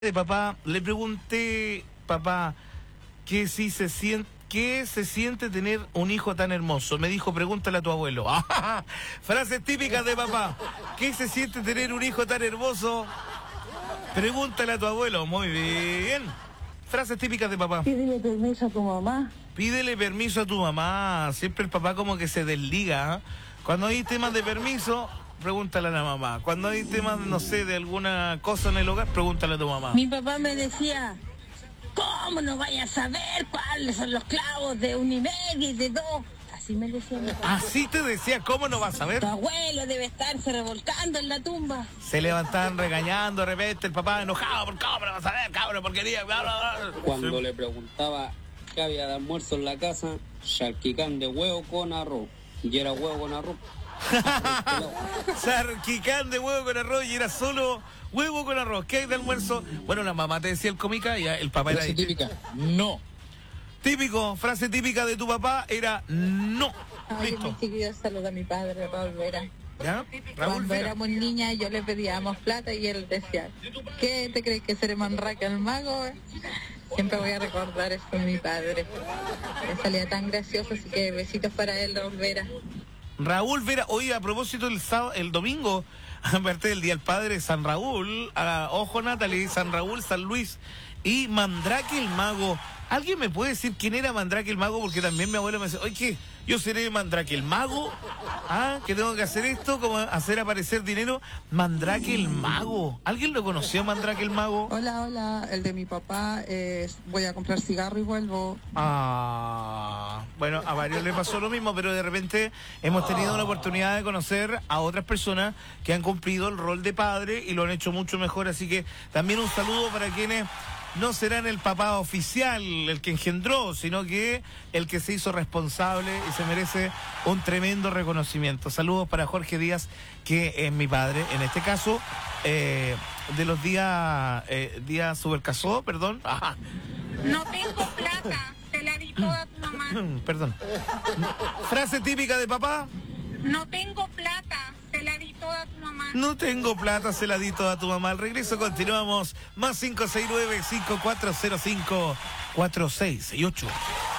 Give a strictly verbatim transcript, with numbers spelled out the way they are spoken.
de papá, le pregunté, papá, que si se siente, ¿qué se siente tener un hijo tan hermoso? Me dijo, pregúntale a tu abuelo. Frases típicas de papá. ¿Qué se siente tener un hijo tan hermoso? Pregúntale a tu abuelo. Muy bien. Frases típicas de papá. Pídele permiso a tu mamá. Pídele permiso a tu mamá. Siempre el papá como que se desliga. ¿eh? Cuando hay temas de permiso, pregúntale a la mamá. Cuando hay temas, no sé, de alguna cosa en el hogar, pregúntale a tu mamá. Mi papá me decía, ¿cómo no vayas a saber cuáles son los clavos de un y medio y de dos? Así me decía mi papá. Así te decía, ¿cómo no vas a ver? Tu abuelo debe estarse revolcando en la tumba. Se levantaban regañando, de repente el papá enojado, por cómo no vas a ver, cabrón, porquería, bla, bla, bla. Cuando Sí. le preguntaba qué había de almuerzo en la casa, charquicán de huevo con arroz. Y era huevo con arroz. Sarquicán de huevo con arroz y era solo huevo con arroz. ¿Qué hay de almuerzo? Bueno, la mamá te decía el comica y el papá era Frase distinto. típica, no. Típico, frase típica de tu papá era no. Ay, Listo. mi chiquillo saluda a mi padre, Raúl Vera. ¿Ya? Raúl Cuando Vera. éramos niñas yo le pedíamos plata y él decía, ¿qué te crees que seré Manraca el mago? Siempre voy a recordar eso de mi padre. Me salía tan gracioso, así que besitos para él, Raúl Vera. Raúl Vera, hoy a propósito el sábado, el domingo, aparte del Día del Padre, San Raúl, a, ojo Natalie, San Raúl, San Luis y Mandrake el Mago. ¿Alguien me puede decir quién era Mandrake el Mago? Porque también mi abuelo me dice, oye, ¿qué? ¿Yo seré Mandrake el Mago? ¿Ah? ¿Que tengo que hacer esto? ¿Como hacer aparecer dinero? Mandrake el Mago. ¿Alguien lo conoció, Mandrake el Mago? Hola, hola, el de mi papá es voy a comprar cigarro y vuelvo. Ah, bueno, a varios le pasó lo mismo, pero de repente hemos tenido una oportunidad de conocer a otras personas que han cumplido el rol de padre y lo han hecho mucho mejor, así que también un saludo para quienes no serán el papá oficial, el que engendró, sino que el que se hizo responsable y se merece un tremendo reconocimiento. Saludos para Jorge Díaz, que es mi padre, en este caso, eh, de los días, eh, días supercasó, perdón. Ajá. No tengo plata, te la di toda a tu mamá. Perdón. Frase típica de papá. No tengo plata, te la di toda a tu mamá. No tengo plata, se la di toda a tu mamá. Al regreso continuamos. Más cinco seis nueve, cinco cuatro cero cinco, cuatro seis seis ocho.